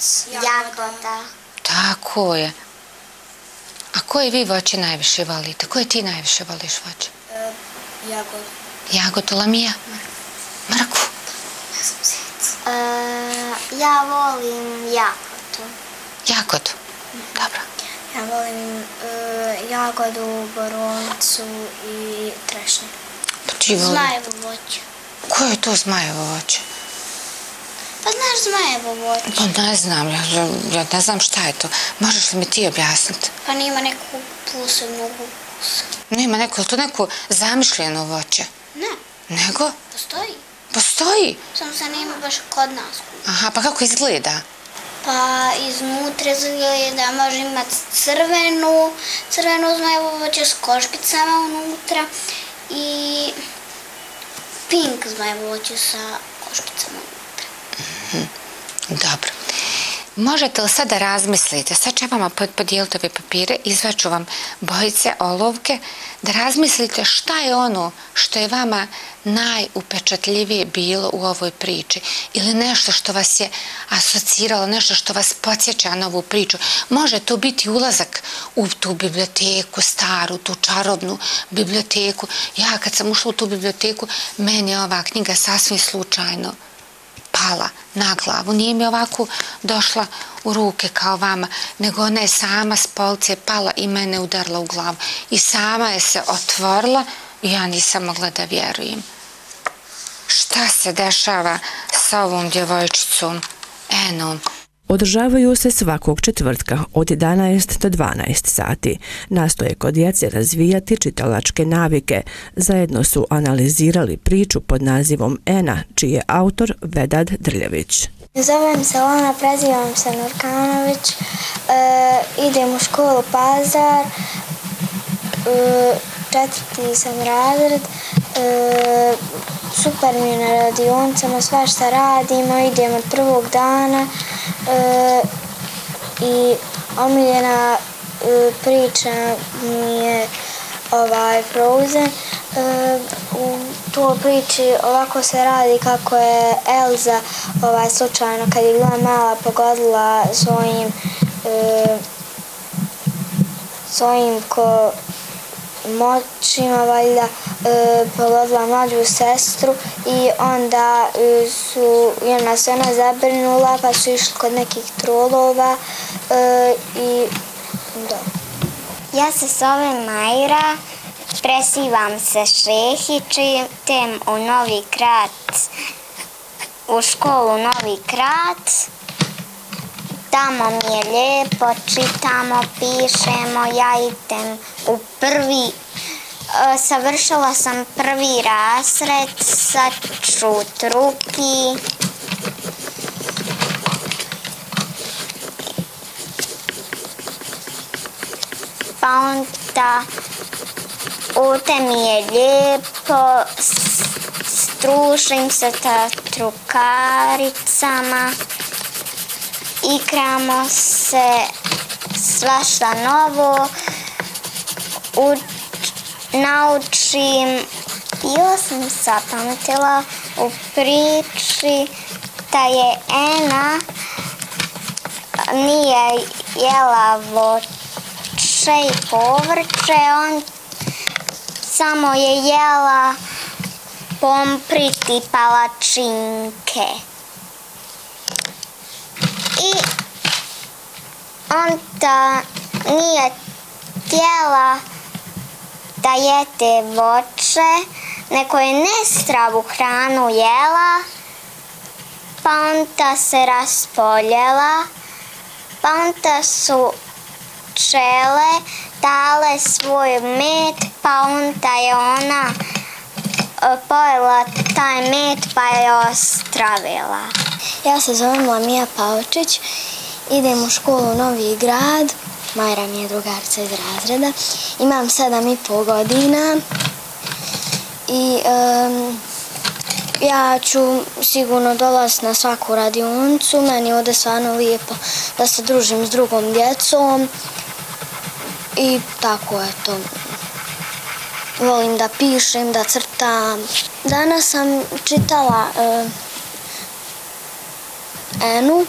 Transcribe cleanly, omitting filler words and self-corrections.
Jagoda. Tako je. A koje vi voće najviše volite? Koje ti najviše voliš voće? Jagodu. Jagodu, Lamija? Mrkvu? Ja sam sjec. Ja volim jagodu. Jagodu? Dobro. Ja volim jagodu, borovnicu i trešnje. Pa ti volim? Zmajevo voće. Koje je to zmajevo voće? Pa znaš zmajevo voće? Pa ne znam, ja ne znam šta je to. Možeš li mi ti objasniti? Pa nima neku posebnu ukusa. Nema neko, to neko zamišljeno voće? Ne. Nego? Postoji. Postoji? Samo se nema baš kod nas. Aha, pa kako izgleda? Pa iznutra izgleda, može imati crveno zmajevo voće s košpicama unutra i pink zmajevo voće sa košpicama unutra. Dobro. Možete li sad da razmislite, sad će vama podijeliti ove papire, izvaću vam bojice, olovke, da razmislite šta je ono što je vama najupečatljivije bilo u ovoj priči ili nešto što vas je asociralo, nešto što vas podsjeća na ovu priču. Može to biti ulazak u tu biblioteku, staru, tu čarobnu biblioteku. Ja kad sam ušla u tu biblioteku, meni je ova knjiga sasvim slučajno pala na glavu. Nije mi ovako došla u ruke kao vama, nego ona je sama s police pala i mene udarila u glavu. I sama je se otvorila i ja nisam mogla da vjerujem. Šta se dešava sa ovom djevojčicom Enom? Održavaju se svakog četvrtka od 11 do 12 sati. Nastoje kod djece razvijati čitalačke navike. Zajedno su analizirali priču pod nazivom Ena, čiji je autor Vedad Drljević. Zovem se Lana, prezivam se Nurkanović, idem u školu Pazar, 4. sam razred, super mi je na radionicama, svašta radimo, idem od prvog dana i omiljena priča mi je Frozen. U toj priči ovako se radi kako je Elza slučajno kad je bila mala pogodila svojim moćima valjda pogodila mlađu sestru i onda se ona zabrinula pa su išli kod nekih trolova i da. Ja se zovem Majra, presivam se Šehić, idem u Novi Krat, u školu Novi Krat. Tamo mi je lijepo, čitamo, pišemo, ja idem u završila sam prvi razred, sad ću drugi. Pa onda ovdje mi je lijepo, družim se sa drugaricama, igramo se svašta novo, naučim. Bila sam zapametila u priči da je Ena nije jela voće i povrće, on samo je jela pomprit i palačinke. I onda nije htjela da jede voće, nego je nezdravu hranu jela, pa onda se raspoljela, pa onda su pčele dale svoj med, pa onda je ona pojela taj med pa je ostravila. Ja se zovem Lamija Pavčić, idem u školu Novi Grad, Majra mi je drugarica iz razreda, imam 7,5 godina i ja ću sigurno dolaziti na svaku radionicu, meni je ovdje stvarno lijepo da se družim s drugom djecom i tako je to. Volim da pišem, da crtam. Danas sam čitala Enu